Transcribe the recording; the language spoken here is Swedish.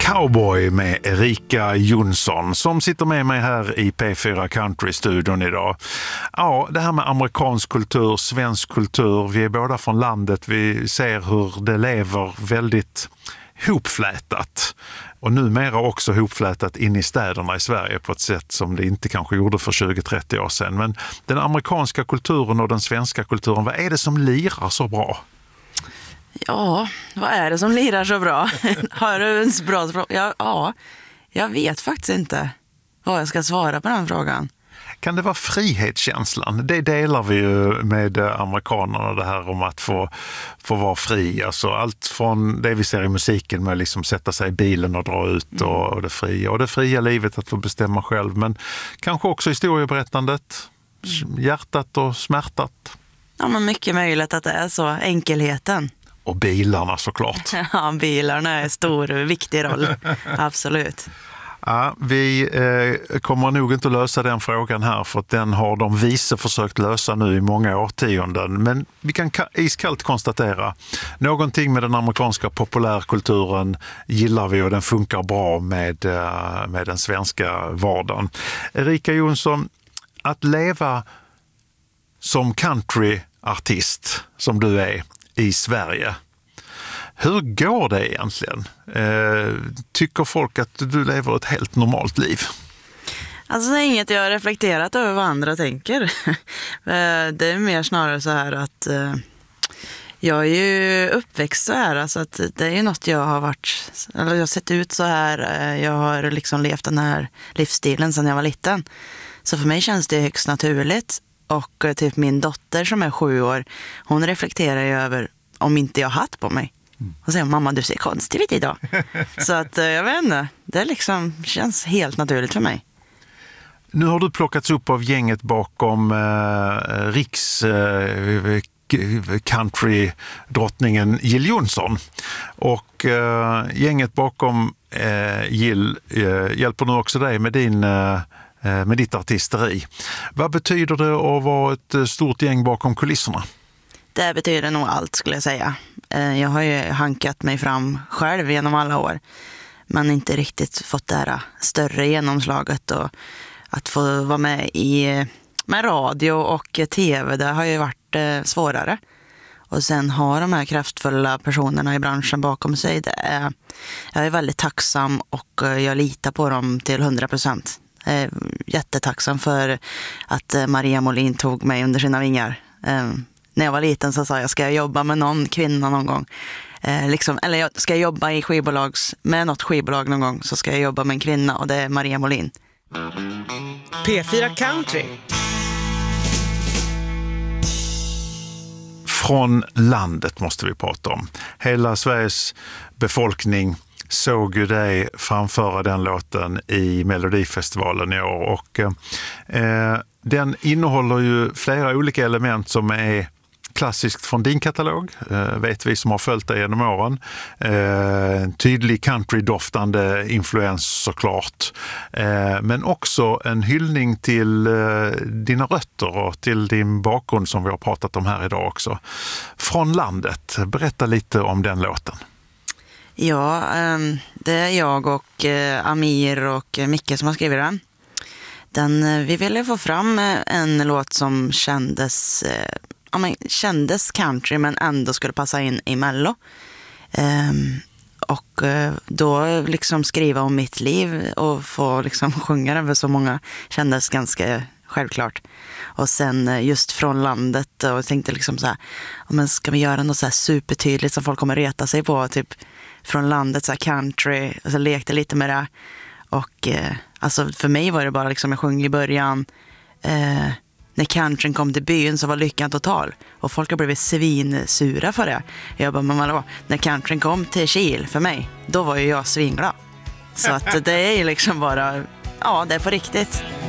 Cowboy med Erika Jonsson som sitter med mig här i P4 Country-studion idag. Ja, det här med amerikansk kultur, svensk kultur, vi är båda från landet, vi ser hur det lever väldigt hopflätat och numera också hopflätat in i städerna i Sverige på ett sätt som det inte kanske gjorde för 20-30 år sedan. Men den amerikanska kulturen och den svenska kulturen, vad är det som lirar så bra? Ja, vad är det som lirar så bra? Har du en bra fråga? Ja, jag vet faktiskt inte vad jag ska svara på den frågan. Kan det vara frihetskänslan? Det delar vi ju med amerikanerna, det här om att få vara fri. Alltså allt från det vi ser i musiken med att liksom sätta sig i bilen och dra ut och det fria livet att få bestämma själv. Men kanske också historieberättandet, hjärtat och smärtat. Ja, men mycket möjligt att det är så, enkelheten. Och bilarna såklart. Ja, bilarna är stor, viktig roll. Absolut. Ja, vi kommer nog inte att lösa den frågan här för att den har de vise försökt lösa nu i många årtionden. Men vi kan iskallt konstatera någonting med den amerikanska populärkulturen gillar vi och den funkar bra med den svenska vardagen. Erika Jonsson, att leva som countryartist som du är i Sverige, hur går det egentligen? Tycker folk att du lever ett helt normalt liv? Alltså det är inget jag har reflekterat över vad andra tänker. Det är mer snarare så här att jag är ju uppväxt så här. Alltså att det är ju något jag har varit, eller jag har sett ut så här. Jag har liksom levt den här livsstilen sedan jag var liten. Så för mig känns det högst naturligt. Och typ min dotter som är 7 år, hon reflekterar ju över om inte jag har hatt på mig. Och säger, mamma du ser konstig ut idag. Så att jag vet inte, det liksom känns helt naturligt för mig. Nu har du plockats upp av gänget bakom country-drottningen Jill Johnson. Och gänget bakom Jill hjälper nu också dig med ditt artisteri. Vad betyder det att vara ett stort gäng bakom kulisserna? Det betyder nog allt skulle jag säga. Jag har ju hankat mig fram själv genom alla år. Men inte riktigt fått det här större genomslaget. Och att få vara med med radio och tv, det har ju varit svårare. Och sen har de här kraftfulla personerna i branschen bakom sig. Jag är väldigt tacksam och jag litar på dem till 100%. Jag är jättetacksam för att Maria Molin tog mig under sina vingar. När jag var liten så sa jag, ska jag jobba med någon kvinna någon gång? Eller ska jag jobba med något skivbolag någon gång, så ska jag jobba med en kvinna, och det är Maria Molin. P4 Country. Från landet måste vi prata om. Hela Sveriges befolkning såg ju dig framföra den låten i Melodifestivalen i år. Och den innehåller ju flera olika element som är klassiskt från din katalog, vet vi som har följt dig genom åren. En tydlig country-doftande influens såklart. Men också en hyllning till dina rötter och till din bakgrund som vi har pratat om här idag också. Från landet, berätta lite om den låten. Ja, det är jag och Amir och Micke som har skrivit den. Vi ville få fram en låt som kändes country men ändå skulle passa in i Mello. Och då liksom skriva om mitt liv och få liksom sjunga den för så många kändes ganska självklart. Och sen just från landet, och tänkte liksom så här, men ska vi göra något så här supertydligt som folk kommer reta sig på, typ från landet, så här country, och så lekte lite med det. Och alltså för mig var det bara liksom, jag sjöng i början, när countryn kom till byn så var lyckan total. Och folk har blivit svinsura för det. Jag bara, men när countryn kom till Kil för mig, då var ju jag svinglad. Så att det är liksom bara, ja, det är på riktigt.